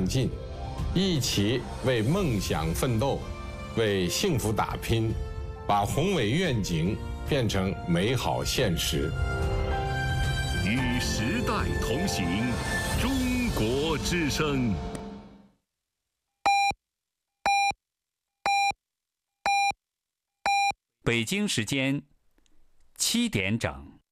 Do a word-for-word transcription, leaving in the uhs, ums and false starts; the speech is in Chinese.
向进，一起为梦想奋斗，为幸福打拼，把宏伟愿景变成美好现实。 与时代同行，中国之声。 北京时间七点整。